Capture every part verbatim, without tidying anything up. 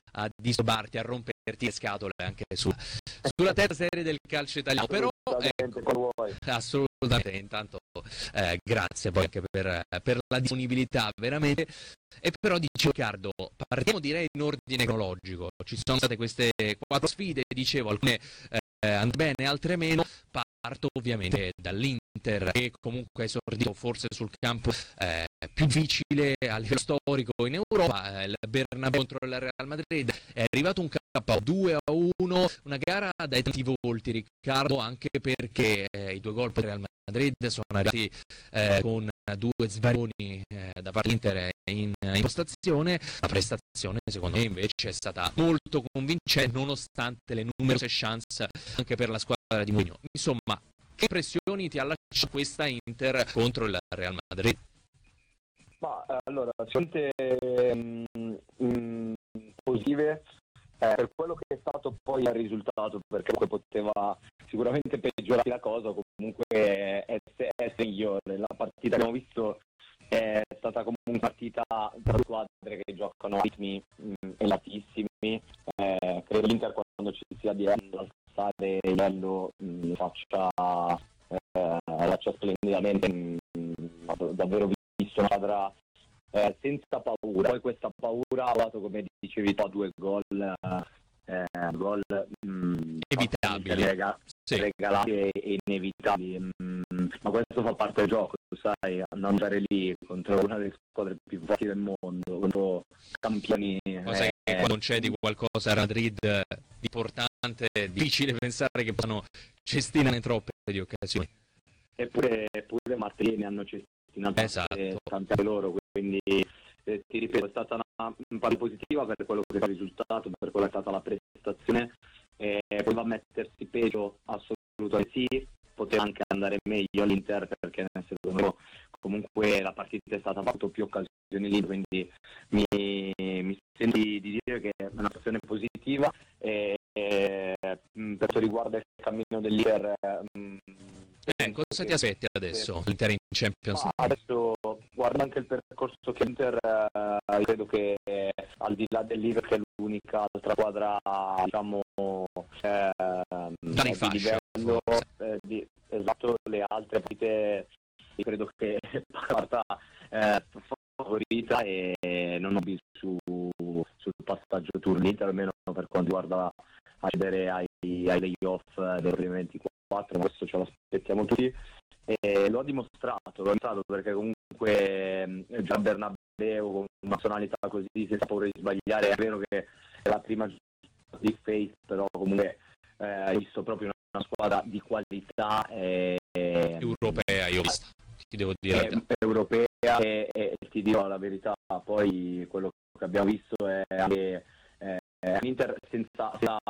a disturbarti, a romperti le scatole anche su, sulla terza serie del calcio italiano, però ecco, assolutamente, intanto eh, grazie poi anche per, per la disponibilità veramente. E però dicevo, Riccardo, partiamo direi in ordine cronologico, ci sono state queste quattro sfide, dicevo, alcune eh, andate bene, altre meno. Parto ovviamente dall'Inter, che comunque ha esordito forse sul campo eh, più difficile a livello storico in Europa, eh, il Bernabéu contro il Real Madrid, è arrivato un K O due a uno, una gara dai tanti volti, Riccardo, anche perché eh, i due gol per il Real Madrid sono arrivati eh, con due svarioni eh, da parte dell'Inter in impostazione. La prestazione secondo me invece è stata molto convincente nonostante le numerose chance anche per la squadra di Mourinho. Insomma, che impressioni ti ha lasciato questa Inter contro il Real Madrid? Ma allora, sicuramente mh, positive eh, per quello che è stato poi il risultato, perché comunque poteva sicuramente peggiorare la cosa, comunque essere, essere migliore. La partita che abbiamo visto è stata comunque una partita tra squadre che giocano a ritmi mh, elatissimi. Eh, credo l'Inter, quando ci sia di alzare il livello, mh, faccia, eh, faccia splendidamente. Mh, davvero visto una squadra eh, senza paura. Poi questa paura ha dato, come dicevi tu, due gol eh, gol mh, evitabili, rega- sì. regalati e, e inevitabili, mh, ma questo fa parte del gioco, tu sai, andare lì contro una delle squadre più forti del mondo, contro campioni. Cosa eh, che quando concedi qualcosa a Madrid di importante è difficile pensare che possano cestinare troppe di occasioni. Eppure pure Martelli ne hanno cestinato esatto. tante loro, quindi eh, ti ripeto, è stata una, una parte positiva per quello che è il risultato, per quella che è stata la prestazione. Eh, poteva mettersi peggio, assolutamente sì, poteva anche andare meglio all'Inter, perché secondo me comunque la partita è stata molto più occasioni lì, quindi mi, mi sento di, di dire che è una situazione positiva. E, e, per quanto riguarda il cammino dell'Inter, mh, eh, cosa ti aspetti adesso l'Inter in Champions League? Adesso guarda anche il percorso che l'Inter, eh, credo che eh, al di là dell'Inter, che è l'unica altra squadra, diciamo, eh, di livello, eh, di, esatto, le altre partite credo che parta eh, favorita, e non ho visto su, sul passaggio tour l'Inter, almeno per quanto riguarda accedere ai, ai playoff del duemilaventiquattro, questo ce lo aspettiamo tutti, e lo ha dimostrato, lo ha dimostrato perché comunque eh, già Bernabéu con una personalità così, senza paura di sbagliare, è vero che è la prima di face, però comunque eh, hai visto proprio una squadra di qualità eh, europea, io ti devo dire eh, europea, e, e ti dirò la verità, poi quello che abbiamo visto è anche eh, l'Inter senza, senza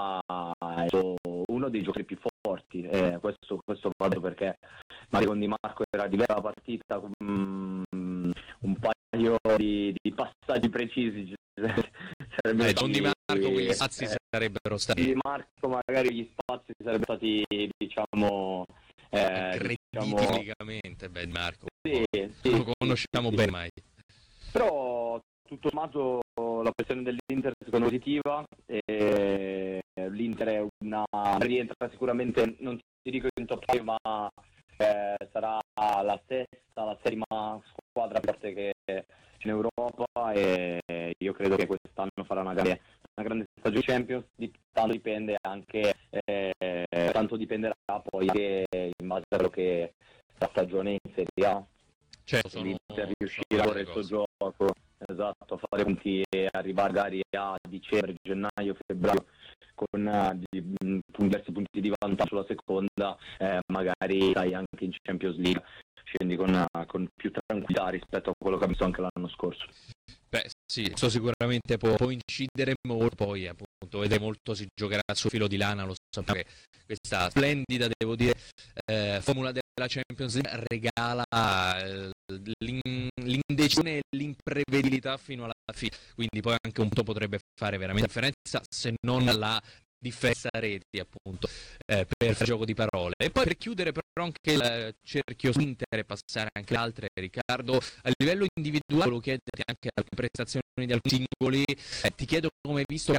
uno dei giocatori più forti, eh, questo, questo va detto, perché magari con Di Marco era diversa la partita, um, un paio di, di passaggi precisi eh, con Di Marco quegli spazi eh, sarebbero stati Di Marco magari gli spazi sarebbero stati, diciamo, eh, incredibilmente diciamo... beh, Marco sì, sì, lo conosciamo sì, bene mai, però tutto sommato la pressione dell'Inter è secondo me positiva, e l'Inter è una rientra sicuramente, non ti dico in top five, ma eh, sarà la sesta, la settima squadra forte che c'è in Europa, e io credo che quest'anno farà una grande, una grande stagione Champions. Di tanto dipende anche eh, tanto dipenderà poi che in base a quello che la stagione in Serie A, certo, sono, l'Inter riuscire a fare il suo gioco, esatto, a fare punti e arrivare magari a dicembre, gennaio, febbraio con uh, di, mh, diversi punti di vantaggio sulla seconda, eh, magari sai anche in Champions League scendi con, uh, con più tranquillità rispetto a quello che abbiamo visto anche l'anno scorso. Beh sì, questo sicuramente può, può incidere molto, poi appunto vedere molto si giocherà sul filo di lana, lo sappiamo che questa splendida, devo dire, eh, formula della Champions League regala eh, l'indecisione e l'imprevedibilità fino alla fine, quindi poi anche un punto potrebbe fare veramente differenza, se non la differenza reti, appunto, eh, per fare gioco di parole. E poi per chiudere però anche il cerchio su Inter e passare anche alle altre, Riccardo, a livello individuale volevo chiederti anche alle prestazioni di alcuni singoli, eh, ti chiedo come hai visto